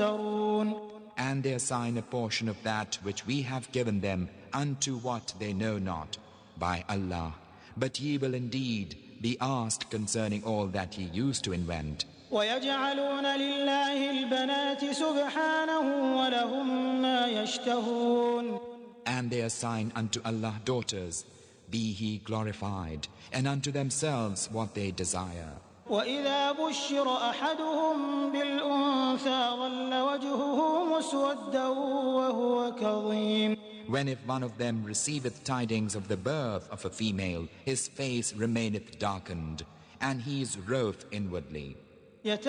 And they assign a portion of that which we have given them unto what they know not, by Allah. But ye will indeed be asked concerning all that ye used to invent. وَيَجْعَلُونَ لِلَّهِ الْبَنَاتِ سُبْحَانَهُ وَلَهُم مَّا يَشْتَهُونَ. And they assign unto Allah daughters, be He glorified, and unto themselves what they desire. وَإِذَا بُشِّرَ أَحَدُهُم بِالْأُنثَىٰ ظَلَّ وَجْهُهُ مُسْوَدًّا وَهُوَ كَظِيمٌ. When if one of them receiveth tidings of the birth of a female, his face remaineth darkened, and he is wroth inwardly.